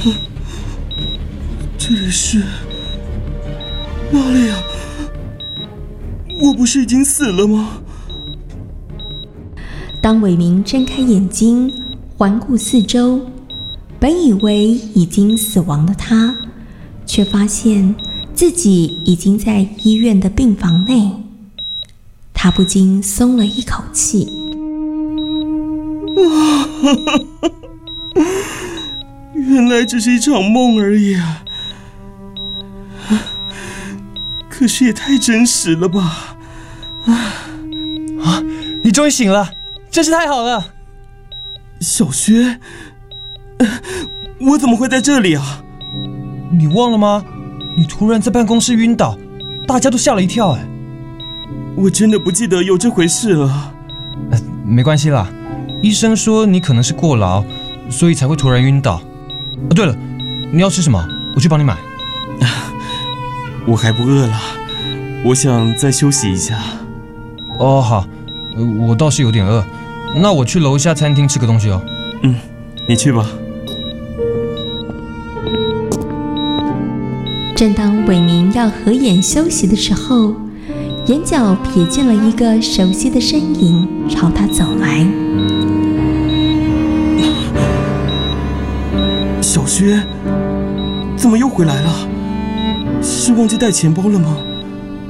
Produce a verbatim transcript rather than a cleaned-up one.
这里是哪里啊？我不是已经死了吗？ 当伟明睁开眼睛，环顾四周，本以为已经死亡的他，却发现自己已经在医院的病房内。他不禁松了一口气。 原来只是一场梦而已啊！可是也太真实了吧！ 啊，你终于醒了，真是太好了！ 小薛，我怎么会在这里啊？ 你忘了吗？你突然在办公室晕倒，大家都吓了一跳哎！ 我真的不记得有这回事了。 呃，没关系啦，医生说你可能是过劳，所以才会突然晕倒。啊，对了，你要吃什么？我去帮你买。 我还不饿了，我想再休息一下。 哦，好，我倒是有点饿，那我去楼下餐厅吃个东西哦。 嗯，你去吧。 正当伟明要合眼休息的时候，眼角瞥见了一个熟悉的身影朝他走来。 小薛，怎么又回来了？是忘记带钱包了吗？